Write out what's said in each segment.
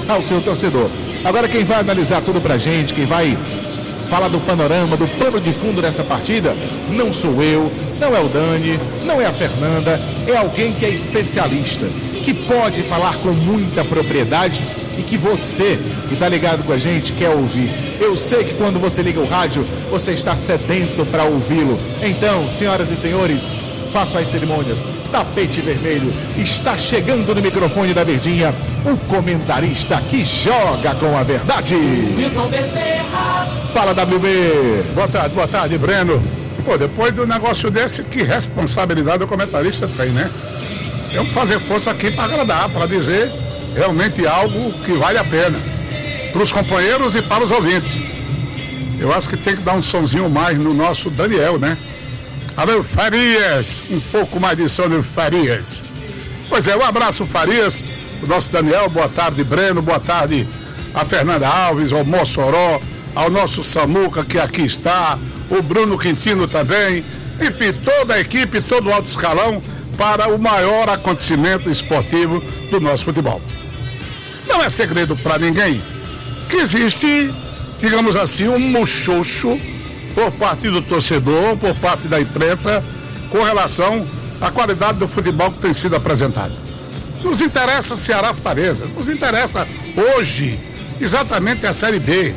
ao seu torcedor. Agora quem vai analisar tudo pra gente, quem vai falar do panorama, do plano de fundo dessa partida, não sou eu, não é o Dani, não é a Fernanda, é alguém que é especialista, que pode falar com muita propriedade e que você, que está ligado com a gente, quer ouvir. Eu sei que quando você liga o rádio, você está sedento para ouvi-lo. Então, senhoras e senhores, façam as cerimônias. Tapete vermelho, está chegando no microfone da Verdinha o comentarista que joga com a verdade. Fala, WB. Boa tarde, Breno. Pô, depois do negócio desse, que responsabilidade o comentarista tem, né? Temos que fazer força aqui para agradar, para dizer realmente algo que vale a pena para os companheiros e para os ouvintes. Eu acho que tem que dar um sonzinho mais no nosso Daniel, né? Alô, Farias, um pouco mais de som do Farias. Pois é, um abraço, Farias, o nosso Daniel, boa tarde, Breno, boa tarde a Fernanda Alves, ao Mossoró, ao nosso Samuca que aqui está, o Bruno Quintino também, enfim, toda a equipe, todo o alto escalão para o maior acontecimento esportivo do nosso futebol. Não é segredo para ninguém que existe, digamos assim, um muxoxo por parte do torcedor, por parte da imprensa, com relação à qualidade do futebol que tem sido apresentado. Nos interessa Ceará Fortaleza, nos interessa hoje exatamente a Série B.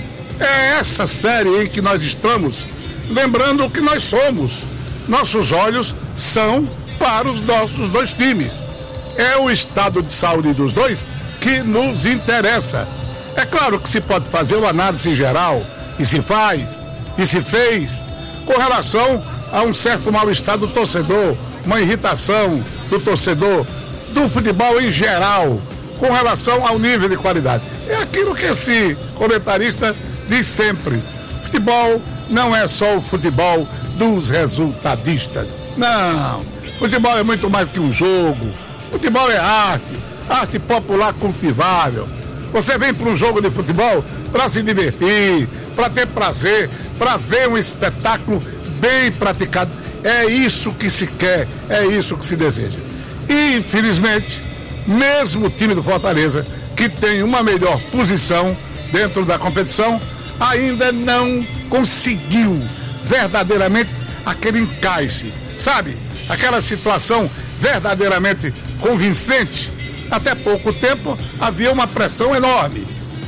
É essa série em que nós estamos, lembrando o que nós somos. Nossos olhos são para os nossos dois times. É o estado de saúde dos dois que nos interessa. É claro que se pode fazer uma análise geral, e se faz, e se fez, com relação a um certo mal-estar do torcedor, uma irritação do torcedor, do futebol em geral, com relação ao nível de qualidade. É aquilo que esse comentarista diz sempre: futebol não é só o futebol dos resultadistas. Não, futebol é muito mais que um jogo. Futebol é arte popular cultivável. Você vem para um jogo de futebol para se divertir, para ter prazer, para ver um espetáculo bem praticado. É isso que se quer, é isso que se deseja. E, infelizmente, mesmo o time do Fortaleza, que tem uma melhor posição dentro da competição, ainda não conseguiu verdadeiramente aquele encaixe, sabe? Aquela situação verdadeiramente convincente. Até pouco tempo havia uma pressão enorme.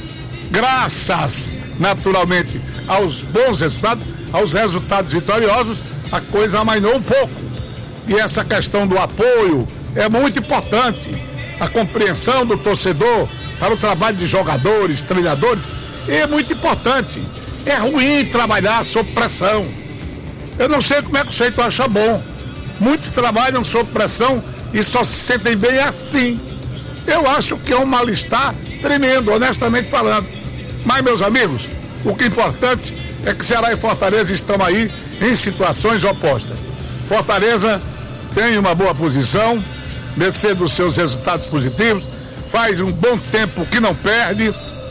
Graças, naturalmente, aos bons resultados, aos resultados vitoriosos, a coisa amainou um pouco. E essa questão do apoio é muito importante. A compreensão do torcedor para o trabalho de jogadores, treinadores, é muito importante. É ruim trabalhar sob pressão. Eu não sei como é que o sujeito acha bom. Muitos trabalham sob pressão e só se sentem bem assim. Eu acho que é um mal-estar tremendo, honestamente falando. Mas, meus amigos, o que é importante é que Ceará e Fortaleza estão aí em situações opostas. Fortaleza tem uma boa posição, mercê dos seus resultados positivos, faz um bom tempo que não perde,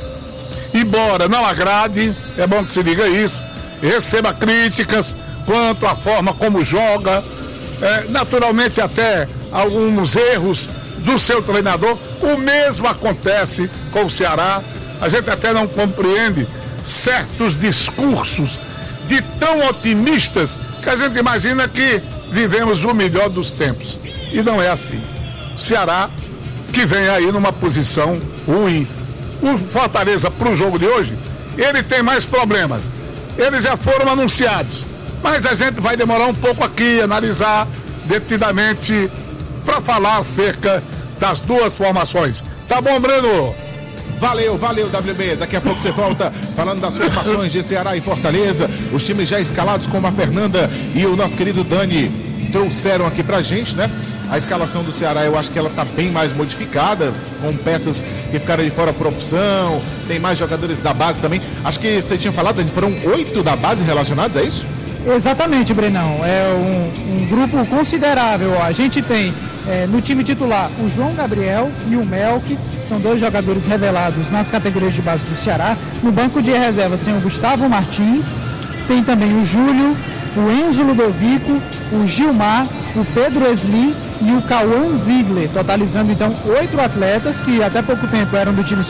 embora não agrade, é bom que se diga isso, receba críticas quanto à forma como joga, naturalmente até alguns erros do seu treinador. O mesmo acontece com o Ceará. A gente até não compreende certos discursos de tão otimistas que a gente imagina que vivemos o melhor dos tempos. E não é assim. O Ceará que vem aí numa posição ruim. O Fortaleza, para o jogo de hoje, ele tem mais problemas. Eles já foram anunciados, mas a gente vai demorar um pouco aqui, analisar detidamente para falar acerca das duas formações. Tá bom, Breno? Valeu, WB. Daqui a pouco você volta falando das formações de Ceará e Fortaleza. Os times já escalados, como a Fernanda e o nosso querido Dani trouxeram aqui pra gente, né? A escalação do Ceará, eu acho que ela tá bem mais modificada, com peças que ficaram de fora por opção. Tem mais jogadores da base também. Acho que você tinha falado, Dani, foram 8 da base relacionados, é isso? Exatamente, Brenão. É um grupo considerável. A gente tem no time titular o João Gabriel e o Melk, são dois jogadores revelados nas categorias de base do Ceará. No banco de reservas tem o Gustavo Martins, tem também o Júlio, o Enzo Ludovico, o Gilmar, o Pedro Esli e o Cauã Ziegler, totalizando então 8 atletas que até pouco tempo eram do time